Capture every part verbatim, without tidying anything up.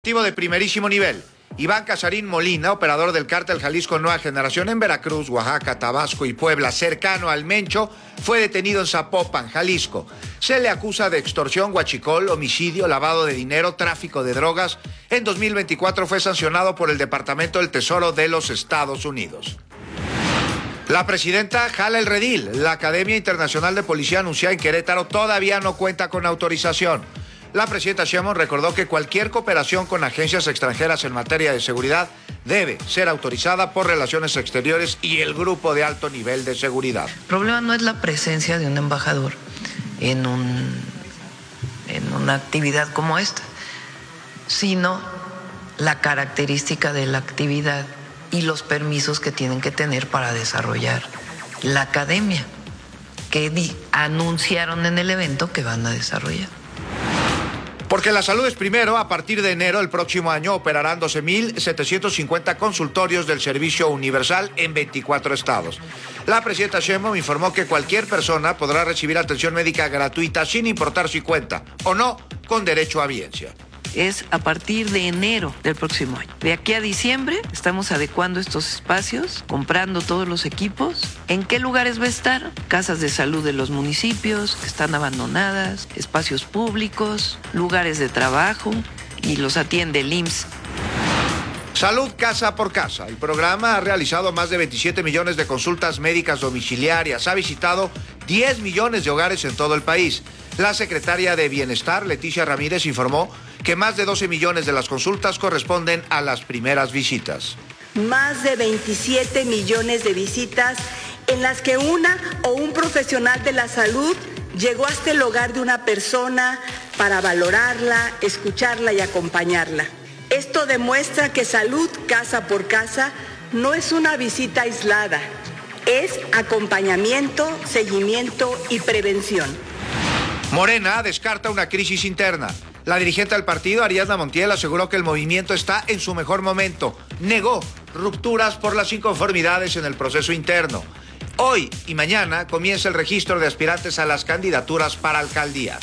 De primerísimo nivel. Iván Casarín Molina, operador del cártel Jalisco Nueva Generación en Veracruz, Oaxaca, Tabasco y Puebla, cercano al Mencho, fue detenido en Zapopan, Jalisco. Se le acusa de extorsión, huachicol, homicidio, lavado de dinero, tráfico de drogas. En dos mil veinticuatro fue sancionado por el Departamento del Tesoro de los Estados Unidos. La presidenta jala el redil. La Academia Internacional de Policía anunciada en Querétaro todavía no cuenta con autorización. La presidenta Sheinbaum recordó que cualquier cooperación con agencias extranjeras en materia de seguridad debe ser autorizada por Relaciones Exteriores y el Grupo de Alto Nivel de Seguridad. El problema no es la presencia de un embajador en, un, en una actividad como esta, sino la característica de la actividad y los permisos que tienen que tener para desarrollar la academia, que di, anunciaron en el evento que van a desarrollar. Porque la salud es primero, a partir de enero del próximo año operarán doce mil setecientos cincuenta consultorios del Servicio Universal en veinticuatro estados. La presidenta Sheinbaum informó que cualquier persona podrá recibir atención médica gratuita sin importar si cuenta o no con derecho a biencia. Es a partir de enero del próximo año. De aquí a diciembre estamos adecuando estos espacios, comprando todos los equipos. ¿En qué lugares va a estar? Casas de salud de los municipios que están abandonadas, espacios públicos, lugares de trabajo, y los atiende el I M S S. Salud casa por casa. El programa ha realizado más de veintisiete millones de consultas médicas domiciliarias. Ha visitado diez millones de hogares en todo el país. La secretaria de Bienestar, Leticia Ramírez, informó que más de doce millones de las consultas corresponden a las primeras visitas. Más de veintisiete millones de visitas en las que una o un profesional de la salud llegó hasta el hogar de una persona para valorarla, escucharla y acompañarla. Esto demuestra que salud casa por casa no es una visita aislada, es acompañamiento, seguimiento y prevención. Morena descarta una crisis interna. La dirigente del partido, Ariadna Montiel, aseguró que el movimiento está en su mejor momento. Negó rupturas por las inconformidades en el proceso interno. Hoy y mañana comienza el registro de aspirantes a las candidaturas para alcaldías.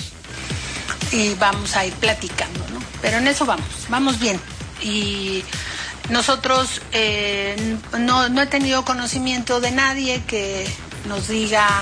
Y vamos a ir platicando, ¿no? Pero en eso vamos, vamos bien. Y nosotros eh, no, no he tenido conocimiento de nadie que nos diga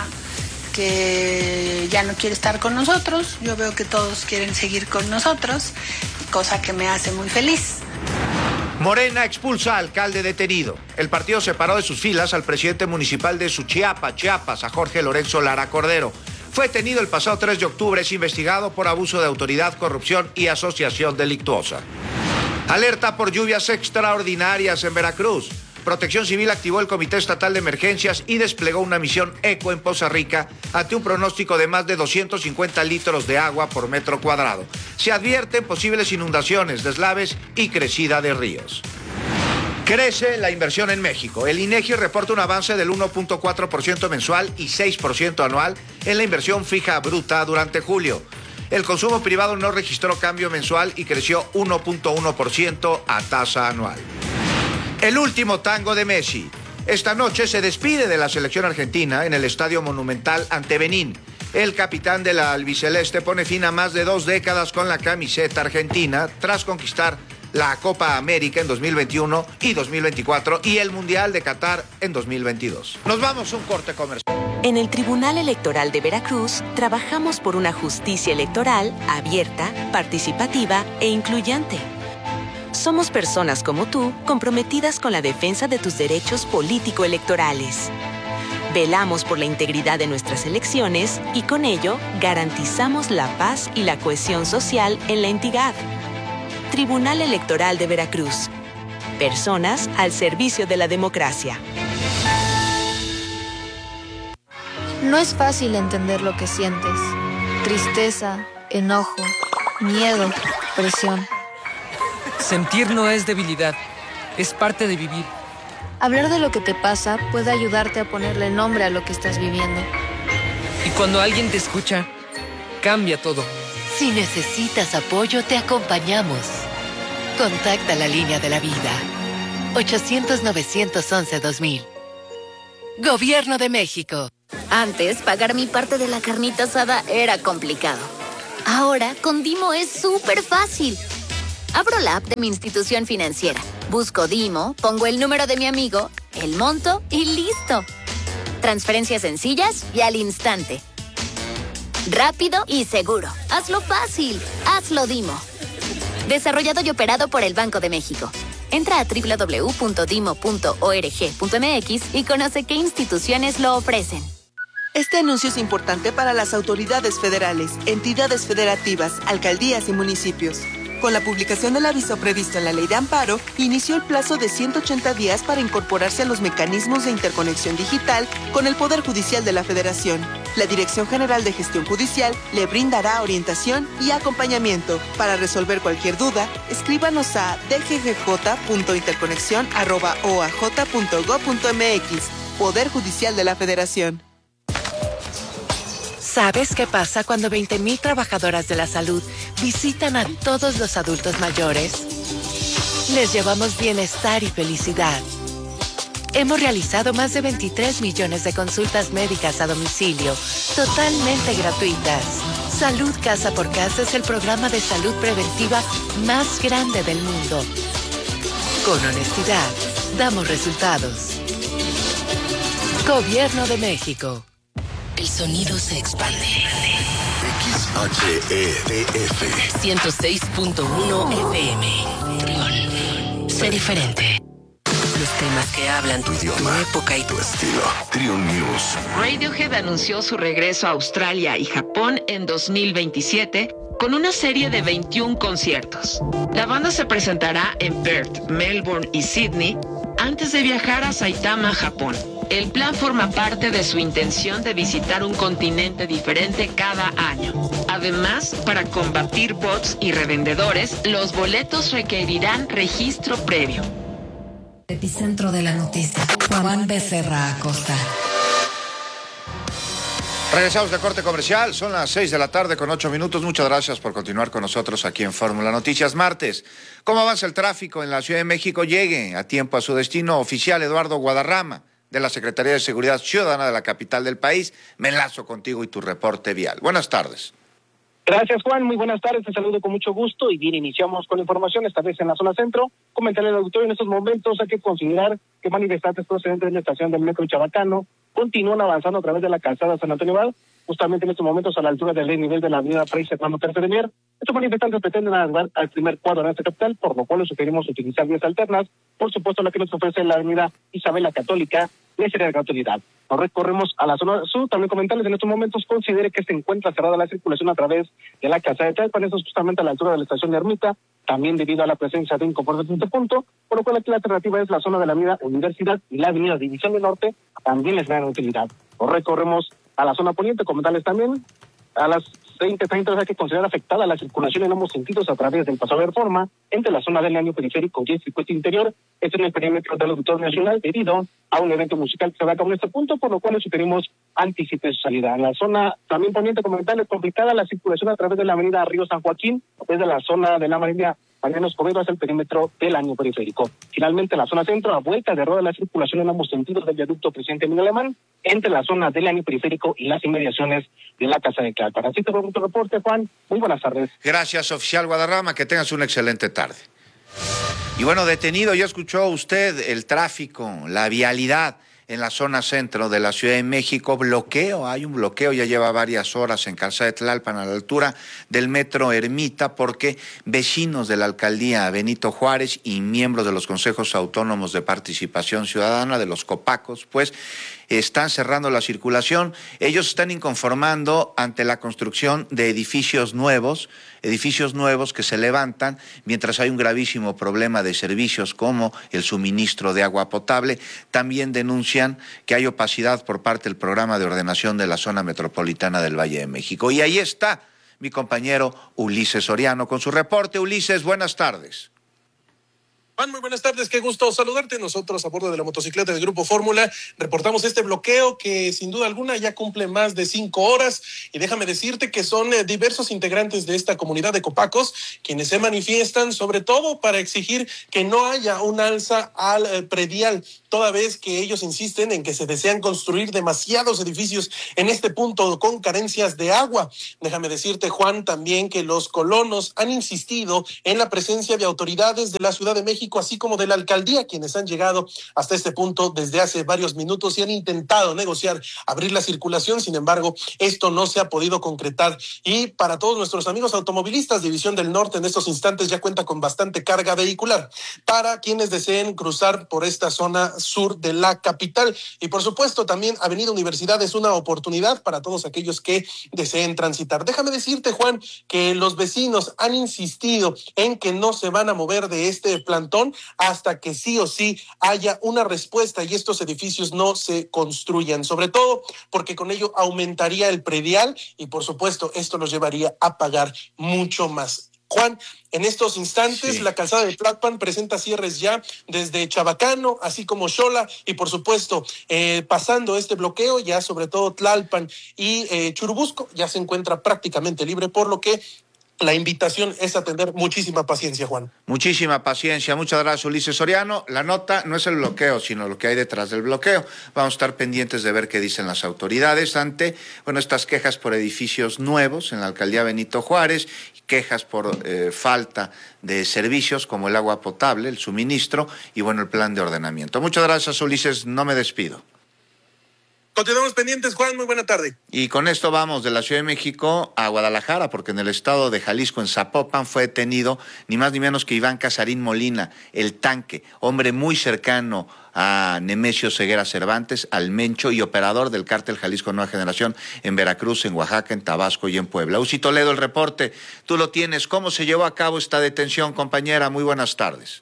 que ya no quiere estar con nosotros. Yo veo que todos quieren seguir con nosotros, cosa que me hace muy feliz. Morena expulsa al alcalde detenido. El partido separó de sus filas al presidente municipal de Suchiapa, Chiapas, a Jorge Lorenzo Lara Cordero. Fue detenido el pasado tres de octubre, es investigado por abuso de autoridad, corrupción y asociación delictuosa. Alerta por lluvias extraordinarias en Veracruz. Protección Civil activó el Comité Estatal de Emergencias y desplegó una misión ECO en Poza Rica ante un pronóstico de más de doscientos cincuenta litros de agua por metro cuadrado. Se advierten posibles inundaciones, deslaves y crecida de ríos. Crece la inversión en México. El INEGI reporta un avance del uno punto cuatro por ciento mensual y seis por ciento anual en la inversión fija bruta durante julio. El consumo privado no registró cambio mensual y creció uno punto uno por ciento a tasa anual. El último tango de Messi. Esta noche se despide de la selección argentina en el Estadio Monumental ante Benín. El capitán de la albiceleste pone fin a más de dos décadas con la camiseta argentina tras conquistar la Copa América en dos mil veintiuno y dos mil veinticuatro y el Mundial de Qatar en dos mil veintidós. Nos vamos a un corte comercial. En el Tribunal Electoral de Veracruz trabajamos por una justicia electoral abierta, participativa e incluyente. Somos personas como tú, comprometidas con la defensa de tus derechos político-electorales. Velamos por la integridad de nuestras elecciones y con ello garantizamos la paz y la cohesión social en la entidad. Tribunal Electoral de Veracruz. Personas al servicio de la democracia. No es fácil entender lo que sientes. Tristeza, enojo, miedo, presión. Sentir no es debilidad, es parte de vivir. Hablar de lo que te pasa puede ayudarte a ponerle nombre a lo que estás viviendo. Y cuando alguien te escucha, cambia todo. Si necesitas apoyo, te acompañamos. Contacta la línea de la vida. ochocientos, novecientos once, dos mil. Gobierno de México. Antes, pagar mi parte de la carnita asada era complicado. Ahora, con Dimo es súper fácil. Abro la app de mi institución financiera, busco Dimo, pongo el número de mi amigo, el monto y listo. Transferencias sencillas y al instante. Rápido y seguro. Hazlo fácil. Hazlo Dimo. Desarrollado y operado por el Banco de México. Entra a doble u doble u doble u punto dimo punto org punto m x y conoce qué instituciones lo ofrecen. Este anuncio es importante para las autoridades federales, entidades federativas, alcaldías y municipios. Con la publicación del aviso previsto en la Ley de Amparo, inició el plazo de ciento ochenta días para incorporarse a los mecanismos de interconexión digital con el Poder Judicial de la Federación. La Dirección General de Gestión Judicial le brindará orientación y acompañamiento. Para resolver cualquier duda, escríbanos a d g g j punto interconexión arroba o a j punto gob punto m x. Poder Judicial de la Federación. ¿Sabes qué pasa cuando veinte mil trabajadoras de la salud visitan a todos los adultos mayores? Les llevamos bienestar y felicidad. Hemos realizado más de veintitrés millones de consultas médicas a domicilio, totalmente gratuitas. Salud Casa por Casa es el programa de salud preventiva más grande del mundo. Con honestidad, damos resultados. Gobierno de México. El sonido se expande. X H E D F ciento seis punto uno F M. Trión. Sé diferente. Los temas que hablan tu idioma, tu época y tu estilo. Trión News. Radiohead anunció su regreso a Australia y Japón en dos mil veintisiete con una serie de veintiún conciertos. La banda se presentará en Perth, Melbourne y Sydney antes de viajar a Saitama, Japón. El plan forma parte de su intención de visitar un continente diferente cada año. Además, para combatir bots y revendedores, los boletos requerirán registro previo. Epicentro de la noticia. Juan Becerra Acosta. Regresamos de corte comercial, son las seis de la tarde con ocho minutos. Muchas gracias por continuar con nosotros aquí en Fórmula Noticias Martes. ¿Cómo avanza el tráfico en la Ciudad de México? Llegue a tiempo a su destino. Oficial Eduardo Guadarrama, de la Secretaría de Seguridad Ciudadana de la capital del país. Me enlazo contigo y tu reporte vial. Buenas tardes. Gracias, Juan. Muy buenas tardes. Te saludo con mucho gusto y bien, iniciamos con la información, esta vez en la zona centro. Comentarle al auditorio, en estos momentos hay que considerar que manifestantes procedentes de la estación del metro Chabacano continúan avanzando a través de la calzada San Antonio Abad, justamente en estos momentos a la altura del nivel de la avenida Fray Servando Tercer de Mier. Estos manifestantes pretenden arribar al primer cuadro de esta capital, por lo cual les sugerimos utilizar vías alternas, por supuesto la que nos ofrece la avenida Isabel la Católica, de sería de gratuidad. Nos recorremos a la zona sur, también comentarles en estos momentos, considere que se encuentra cerrada la circulación a través de la calzada de Tlalpan, eso es justamente a la altura de la estación de Ermita, también debido a la presencia de inconformes en este punto, por lo cual aquí la alternativa es la zona de la avenida Universidad y la avenida División del Norte, también les dan utilidad. Nos recorremos a la zona poniente, comentarles también, a las veinte treinta hay que considerar afectada la circulación en ambos sentidos a través del Paseo de Reforma, entre la zona del año periférico y el circuito interior, esto en el perímetro del Auditorio Nacional, debido a un evento musical que se va a cabo en este punto, por lo cual les sugerimos anticipe su salida. En la zona también poniente, comentarles, complicada la circulación a través de la avenida Río San Joaquín, desde la zona de la Marina Mariano Escobedo hacia el perímetro del año periférico. Finalmente, en la zona centro, a vuelta de rueda la circulación en ambos sentidos del viaducto Presidente Miguel Alemán, entre la zona del año periférico y las inmediaciones de la Casa de Tlalpan. Así te pongo tu reporte, Juan. Muy buenas tardes. Gracias, oficial Guadarrama. Que tengas una excelente tarde. Y bueno, detenido, ya escuchó usted el tráfico, la vialidad en la zona centro de la Ciudad de México. Bloqueo, hay un bloqueo, ya lleva varias horas en Calzada de Tlalpan, a la altura del metro Ermita, porque vecinos de la alcaldía Benito Juárez y miembros de los consejos autónomos de participación ciudadana, de los COPACOS, pues están cerrando la circulación. Ellos están inconformando ante la construcción de edificios nuevos, edificios nuevos que se levantan mientras hay un gravísimo problema de servicios como el suministro de agua potable. También denuncian que hay opacidad por parte del programa de ordenación de la zona metropolitana del Valle de México. Y ahí está mi compañero Ulises Soriano con su reporte. Ulises, buenas tardes. Juan, muy buenas tardes, qué gusto saludarte. Nosotros a bordo de la motocicleta del Grupo Fórmula reportamos este bloqueo que sin duda alguna ya cumple más de cinco horas y déjame decirte que son eh, diversos integrantes de esta comunidad de Copacos quienes se manifiestan sobre todo para exigir que no haya un alza al eh, predial, toda vez que ellos insisten en que se desean construir demasiados edificios en este punto con carencias de agua. Déjame decirte, Juan, también que los colonos han insistido en la presencia de autoridades de la Ciudad de México así como de la alcaldía, quienes han llegado hasta este punto desde hace varios minutos y han intentado negociar abrir la circulación. Sin embargo, esto no se ha podido concretar. Y para todos nuestros amigos automovilistas, División del Norte en estos instantes ya cuenta con bastante carga vehicular para quienes deseen cruzar por esta zona sur de la capital. Y por supuesto, también Avenida Universidad es una oportunidad para todos aquellos que deseen transitar. Déjame decirte, Juan, que los vecinos han insistido en que no se van a mover de este plantón hasta que sí o sí haya una respuesta y estos edificios no se construyan, sobre todo porque con ello aumentaría el predial y por supuesto esto nos llevaría a pagar mucho más. Juan, en estos instantes sí. La calzada de Tlalpan presenta cierres ya desde Chabacano, así como Xola y por supuesto eh, pasando este bloqueo ya sobre todo Tlalpan y eh, Churubusco ya se encuentra prácticamente libre, por lo que la invitación es a tener muchísima paciencia, Juan. Muchísima paciencia. Muchas gracias, Ulises Soriano. La nota no es el bloqueo, sino lo que hay detrás del bloqueo. Vamos a estar pendientes de ver qué dicen las autoridades ante, bueno, estas quejas por edificios nuevos en la alcaldía Benito Juárez, quejas por eh, falta de servicios como el agua potable, el suministro y, bueno, el plan de ordenamiento. Muchas gracias, Ulises. No me despido. Continuamos pendientes, Juan, muy buena tarde. Y con esto vamos de la Ciudad de México a Guadalajara, porque en el estado de Jalisco, en Zapopan, fue detenido ni más ni menos que Iván Casarín Molina, el Tanque, hombre muy cercano a Nemesio Ceguera Cervantes, al Mencho y operador del cártel Jalisco Nueva Generación en Veracruz, en Oaxaca, en Tabasco y en Puebla. Uzi Toledo, el reporte, tú lo tienes. ¿Cómo se llevó a cabo esta detención, compañera? Muy buenas tardes.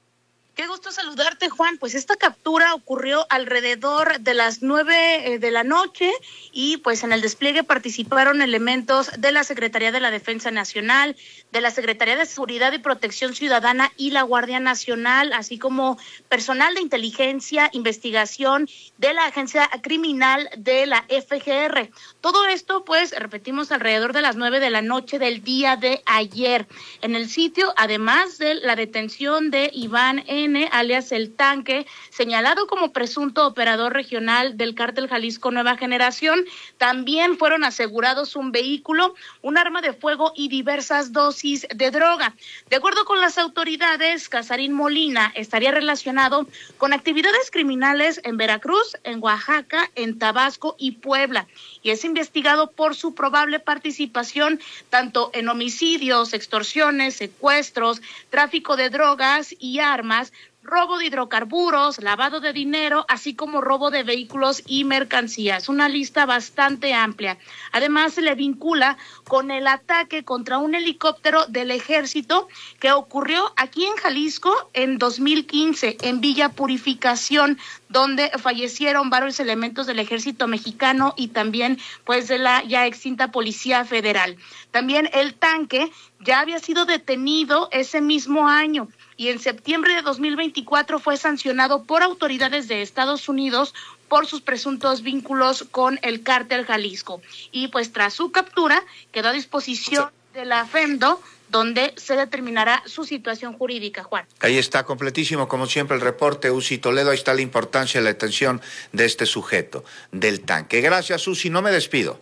Qué gusto saludarte, Juan. Pues esta captura ocurrió alrededor de las nueve de la noche y pues en el despliegue participaron elementos de la Secretaría de la Defensa Nacional, de la Secretaría de Seguridad y Protección Ciudadana y la Guardia Nacional, así como personal de inteligencia, investigación de la Agencia Criminal de la F G R. Todo esto, pues, repetimos, alrededor de las nueve de la noche del día de ayer. En el sitio, además de la detención de Iván N., alias El Tanque, señalado como presunto operador regional del cártel Jalisco Nueva Generación, también fueron asegurados un vehículo, un arma de fuego y diversas dosis de droga. De acuerdo con las autoridades, Casarín Molina estaría relacionado con actividades criminales en Veracruz, en Oaxaca, en Tabasco y Puebla, y es investigado por su probable participación tanto en homicidios, extorsiones, secuestros, tráfico de drogas y armas, robo de hidrocarburos, lavado de dinero, así como robo de vehículos y mercancías. Una lista bastante amplia. Además, se le vincula con el ataque contra un helicóptero del Ejército que ocurrió aquí en Jalisco en dos mil quince, en Villa Purificación, donde fallecieron varios elementos del Ejército Mexicano y también pues de la ya extinta Policía Federal. También El Tanque ya había sido detenido ese mismo año y en septiembre de dos mil veinticuatro fue sancionado por autoridades de Estados Unidos por sus presuntos vínculos con el cártel Jalisco. Y pues tras su captura quedó a disposición de la FEMDO, donde se determinará su situación jurídica, Juan. Ahí está, completísimo, como siempre, el reporte, Uzi Toledo. Ahí está la importancia de la detención de este sujeto, del Tanque. Gracias, Uzi, no me despido.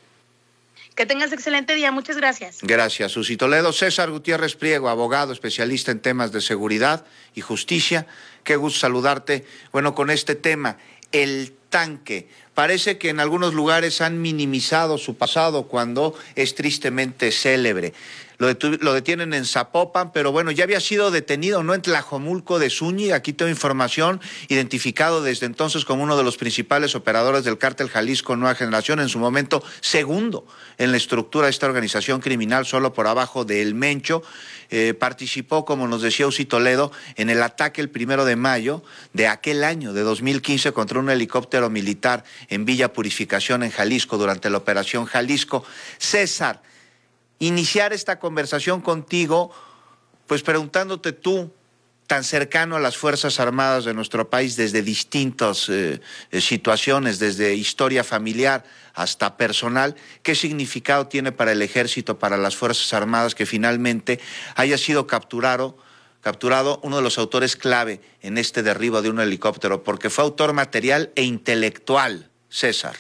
Que tengas excelente día, muchas gracias. Gracias, Uzi Toledo. César Gutiérrez Priego, abogado, especialista en temas de seguridad y justicia. Qué gusto saludarte. Bueno, con este tema, El Tanque. Parece que en algunos lugares han minimizado su pasado cuando es tristemente célebre. Lo, detu- lo detienen en Zapopan, pero bueno, ya había sido detenido, ¿no?, en Tlajomulco de Zúñiga. Aquí tengo información, identificado desde entonces como uno de los principales operadores del cártel Jalisco Nueva Generación, en su momento segundo en la estructura de esta organización criminal, solo por abajo de El Mencho. Eh, participó, como nos decía Uzi Toledo, en el ataque el primero de mayo de aquel año, de dos mil quince, contra un helicóptero militar en Villa Purificación, en Jalisco, durante la Operación Jalisco. César, iniciar esta conversación contigo, pues preguntándote tú, tan cercano a las Fuerzas Armadas de nuestro país desde distintas eh, situaciones, desde historia familiar hasta personal, ¿qué significado tiene para el Ejército, para las Fuerzas Armadas, que finalmente haya sido capturado, capturado uno de los autores clave en este derribo de un helicóptero? Porque fue autor material e intelectual, César.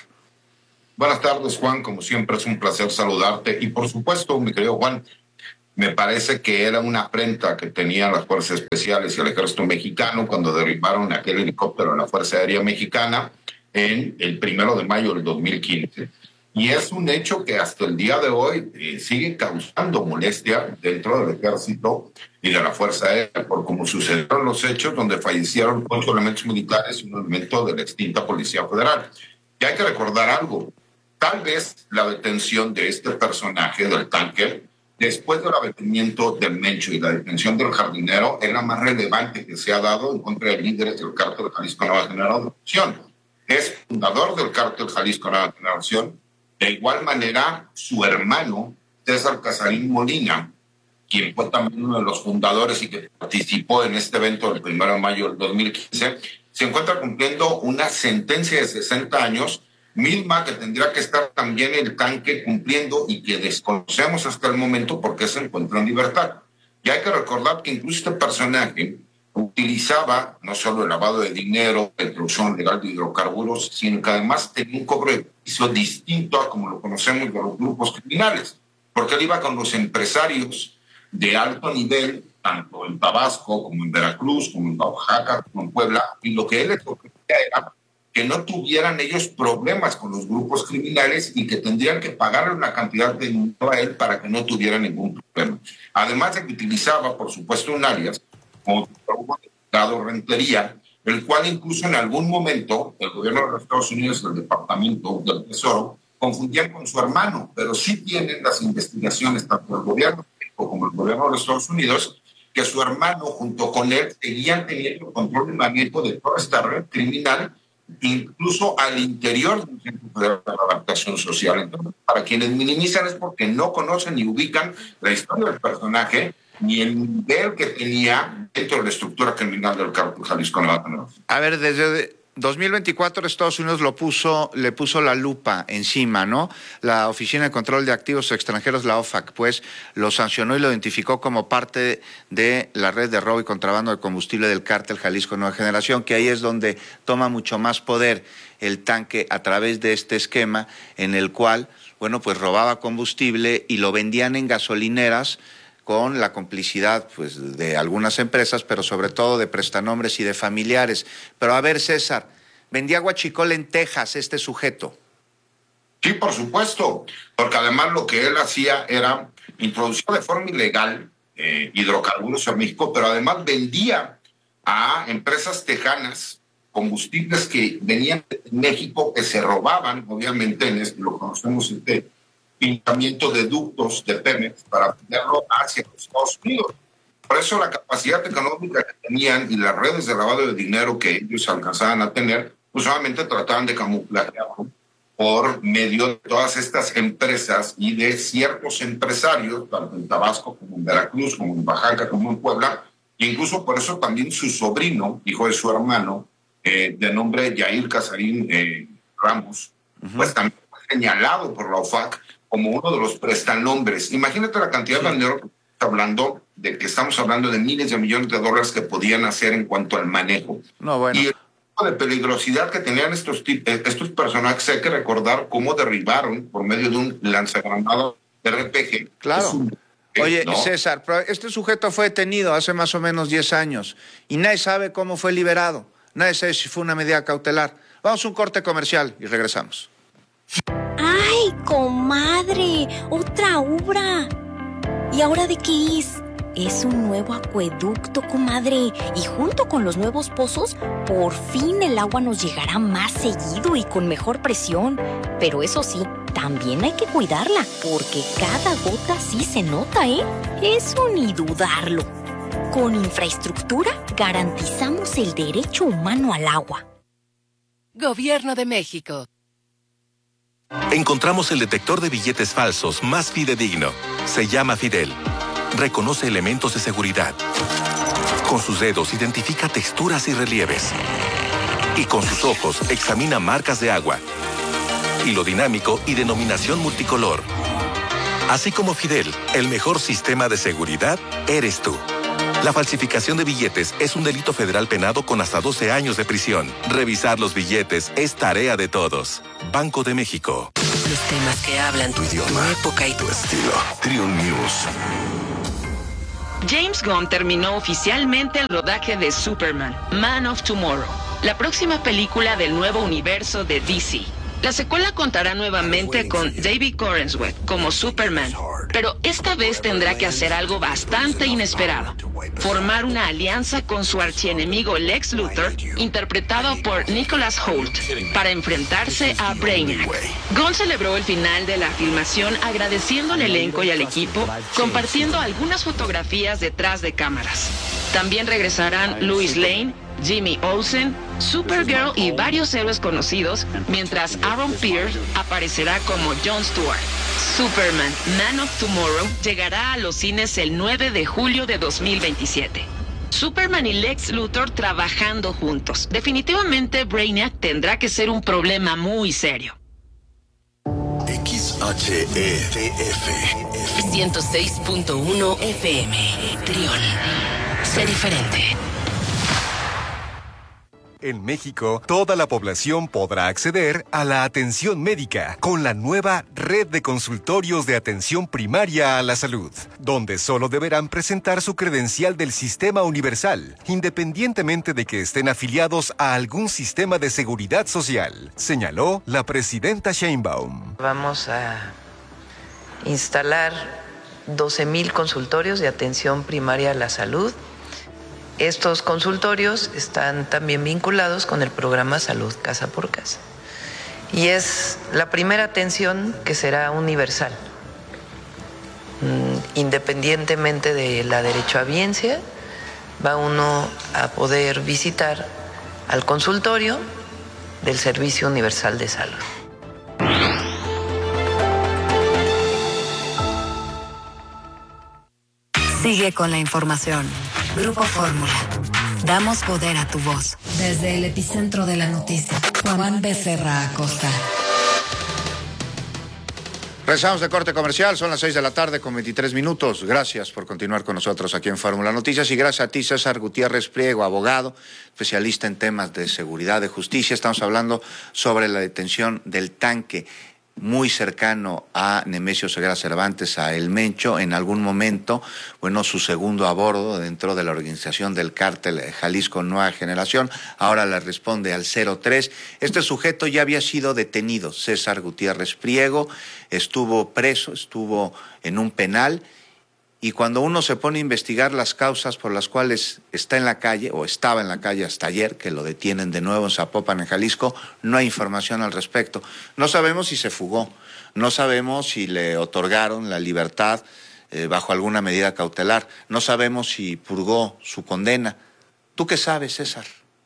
Buenas tardes, Juan. Como siempre, es un placer saludarte. Y por supuesto, mi querido Juan, me parece que era una afrenta que tenían las Fuerzas Especiales y el Ejército Mexicano cuando derribaron aquel helicóptero de la Fuerza Aérea Mexicana en el primero de mayo del dos mil quince. Y es un hecho que hasta el día de hoy eh, sigue causando molestia dentro del Ejército y de la Fuerza Aérea, por cómo sucedieron los hechos donde fallecieron ocho elementos militares y un elemento de la extinta Policía Federal. Y hay que recordar algo. Tal vez la detención de este personaje del tanque, después del abatimiento del Mencho y la detención del jardinero, es la más relevante que se ha dado en contra de líderes del cártel Jalisco Nueva Generación. Es fundador del cártel Jalisco Nueva Generación. De igual manera, su hermano, César Casarín Molina, quien fue también uno de los fundadores y que participó en este evento del primero de mayo del dos mil quince, se encuentra cumpliendo una sentencia de sesenta años, misma que tendría que estar también el tanque cumpliendo y que desconocemos hasta el momento porque se encuentra en libertad. Y hay que recordar que incluso este personaje utilizaba no solo el lavado de dinero, la introducción legal de hidrocarburos, sino que además tenía un cobro de piso distinto a como lo conocemos de los grupos criminales, porque él iba con los empresarios de alto nivel, tanto en Tabasco como en Veracruz, como en Oaxaca, como en Puebla, y lo que él les ofrecía era que no tuvieran ellos problemas con los grupos criminales y que tendrían que pagarle una cantidad de dinero a él para que no tuviera ningún problema. Además de que utilizaba, por supuesto, un alias como diputado Rentería, el cual incluso en algún momento el gobierno de los Estados Unidos, el Departamento del Tesoro, confundían con su hermano, pero sí tienen las investigaciones, tanto el gobierno como el gobierno de los Estados Unidos, que su hermano junto con él seguían teniendo control y manejo de toda esta red criminal, incluso al interior del Centro Federal de Adaptación Social. Entonces, para quienes minimizan es porque no conocen ni ubican la historia del personaje ni el nivel que tenía dentro de la estructura criminal del cártel Jalisco Nueva Generación. A ver, desde dos mil veinticuatro Estados Unidos lo puso, le puso la lupa encima, ¿no? La Oficina de Control de Activos Extranjeros, la O F A C, pues lo sancionó y lo identificó como parte de la red de robo y contrabando de combustible del cártel Jalisco Nueva Generación, que ahí es donde toma mucho más poder el tanque a través de este esquema en el cual, bueno, pues robaba combustible y lo vendían en gasolineras con la complicidad pues, de algunas empresas, pero sobre todo de prestanombres y de familiares. Pero a ver, César, vendía guachicol en Texas este sujeto. Sí, por supuesto, porque además lo que él hacía era introducir de forma ilegal eh, hidrocarburos a México, pero además vendía a empresas tejanas combustibles que venían de México, que se robaban, obviamente, en esto lo conocemos este pintamiento de ductos de Pemex para venderlo hacia los Estados Unidos. Por eso la capacidad económica que tenían y las redes de lavado de dinero que ellos alcanzaban a tener, pues solamente trataban de camuflajearlo por medio de todas estas empresas y de ciertos empresarios, tanto en Tabasco como en Veracruz, como en Oaxaca, como en Puebla, e incluso por eso también su sobrino, hijo de su hermano, eh, de nombre Yair Casarín eh, Ramos, uh-huh. pues también fue señalado por la O F A C como uno de los prestanombres. Imagínate la cantidad sí. de dinero que estamos hablando, de que estamos hablando de miles de millones de dólares que podían hacer en cuanto al manejo. No, bueno. Y el tipo de peligrosidad que tenían estos, estos personajes, hay que recordar cómo derribaron por medio de un lanzagranada R P G. Claro. Un, Oye, ¿no? César, este sujeto fue detenido hace más o menos diez años y nadie sabe cómo fue liberado. Nadie sabe si fue una medida cautelar. Vamos a un corte comercial y regresamos. ¡Ay, comadre! ¡Otra obra! ¿Y ahora de qué es? Es un nuevo acueducto, comadre. Y junto con los nuevos pozos, por fin el agua nos llegará más seguido y con mejor presión. Pero eso sí, también hay que cuidarla, porque cada gota sí se nota, ¿eh? Eso ni dudarlo. Con infraestructura garantizamos el derecho humano al agua. Gobierno de México. Encontramos el detector de billetes falsos más fidedigno. Se llama Fidel. Reconoce elementos de seguridad. Con sus dedos identifica texturas y relieves. Y con sus ojos examina marcas de agua. Hilo dinámico y denominación multicolor. Así como Fidel, el mejor sistema de seguridad eres tú. La falsificación de billetes es un delito federal penado con hasta doce años de prisión. Revisar los billetes es tarea de todos. Banco de México. Los temas que hablan tu idioma, tu época y tu estilo. Triun News. James Gunn terminó oficialmente el rodaje de Superman, Man of Tomorrow, la próxima película del nuevo universo de D C. La secuela contará nuevamente con David Corenswet como Superman, pero esta vez tendrá que hacer algo bastante inesperado: formar una alianza con su archienemigo Lex Luthor, interpretado por Nicholas Hoult, para enfrentarse a Brainiac. Gunn celebró el final de la filmación agradeciendo al elenco y al equipo, compartiendo algunas fotografías detrás de cámaras. También regresarán Lois Lane, Jimmy Olsen, Supergirl y varios héroes conocidos, mientras Aaron Pierce aparecerá como Jon Stewart. Superman, Man of Tomorrow llegará a los cines el nueve de julio de dos mil veintisiete. Superman y Lex Luthor trabajando juntos. Definitivamente Brainiac tendrá que ser un problema muy serio. X H E T F ciento seis punto uno F M. Trión. Sé diferente. En México, toda la población podrá acceder a la atención médica con la nueva Red de Consultorios de Atención Primaria a la Salud, donde solo deberán presentar su credencial del Sistema Universal, independientemente de que estén afiliados a algún sistema de seguridad social, señaló la presidenta Sheinbaum. Vamos a instalar doce mil consultorios de atención primaria a la salud. Estos consultorios están también vinculados con el programa Salud Casa por Casa. Y es la primera atención que será universal, independientemente de la derechohabiencia, va uno a poder visitar al consultorio del Servicio Universal de Salud. Sigue con la información. Grupo Fórmula. Damos poder a tu voz. Desde el epicentro de la noticia, Juan Becerra Acosta. Regresamos de corte comercial, son las seis de la tarde con veintitrés minutos. Gracias por continuar con nosotros aquí en Fórmula Noticias y gracias a ti, César Gutiérrez Priego, abogado, especialista en temas de seguridad, de justicia. Estamos hablando sobre la detención del tanque muy cercano a Nemesio Ceguera Cervantes, a El Mencho, en algún momento, bueno, su segundo a bordo dentro de la organización del cártel Jalisco Nueva Generación, ahora le responde al cero tres. Este sujeto ya había sido detenido, César Gutiérrez Priego, estuvo preso, estuvo en un penal, y cuando uno se pone a investigar las causas por las cuales está en la calle, o estaba en la calle hasta ayer, que lo detienen de nuevo en Zapopan, en Jalisco, no hay información al respecto. No sabemos si se fugó, no sabemos si le otorgaron la libertad eh, bajo alguna medida cautelar, no sabemos si purgó su condena. ¿Tú qué sabes, César?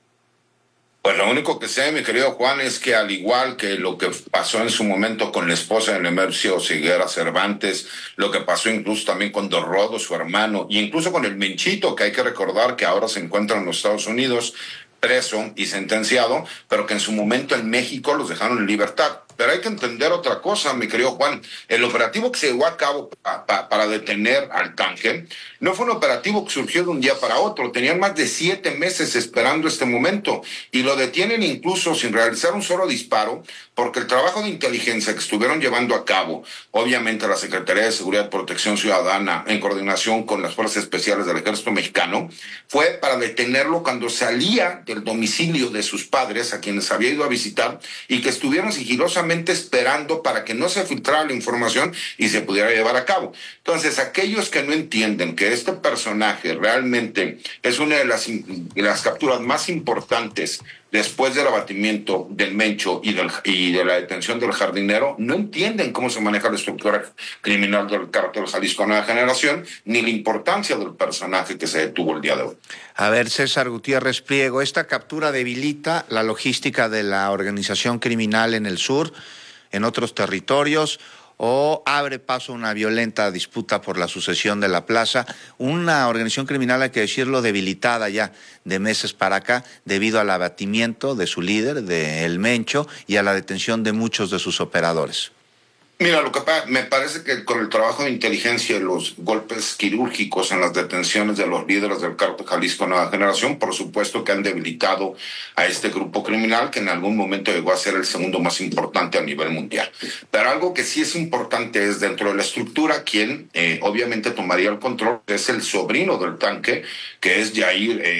Pues lo único que sé, mi querido Juan, es que al igual que lo que pasó en su momento con la esposa de Nemesio Ceguera Cervantes, lo que pasó incluso también con Dorrodo, su hermano, y incluso con el Menchito, que hay que recordar que ahora se encuentra en los Estados Unidos, preso y sentenciado, pero que en su momento en México los dejaron en libertad. Pero hay que entender otra cosa, mi querido Juan. El operativo que se llevó a cabo pa, pa, para detener al tanque no fue un operativo que surgió de un día para otro. Tenían más de siete meses esperando este momento y lo detienen incluso sin realizar un solo disparo, porque el trabajo de inteligencia que estuvieron llevando a cabo, obviamente la Secretaría de Seguridad y Protección Ciudadana, en coordinación con las Fuerzas Especiales del Ejército Mexicano, fue para detenerlo cuando salía del domicilio de sus padres, a quienes había ido a visitar, y que estuvieron sigilosamente esperando para que no se filtrara la información y se pudiera llevar a cabo. Entonces, aquellos que no entienden que este personaje realmente es una de las, de las capturas más importantes después del abatimiento del Mencho y, del, y de la detención del jardinero, no entienden cómo se maneja la estructura criminal del cártel Jalisco Nueva Generación, ni la importancia del personaje que se detuvo el día de hoy. A ver, César Gutiérrez Priego, esta captura debilita la logística de la organización criminal en el sur, en otros territorios, o abre paso a una violenta disputa por la sucesión de la plaza, una organización criminal, hay que decirlo, debilitada ya de meses para acá debido al abatimiento de su líder, de El Mencho, y a la detención de muchos de sus operadores. Mira, lo que pasa, me parece que con el trabajo de inteligencia y los golpes quirúrgicos en las detenciones de los líderes del Cártel Jalisco Nueva Generación, por supuesto que han debilitado a este grupo criminal que en algún momento llegó a ser el segundo más importante a nivel mundial. Pero algo que sí es importante es dentro de la estructura, quien eh, obviamente tomaría el control es el sobrino del tanque, que es Yair eh,